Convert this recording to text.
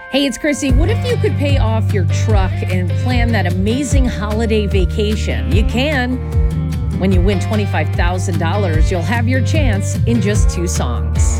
Hey, it's Chrissy. What if you could pay off your truck and plan that amazing holiday vacation? You can. When you win $25,000, you'll have your chance in just 2 songs.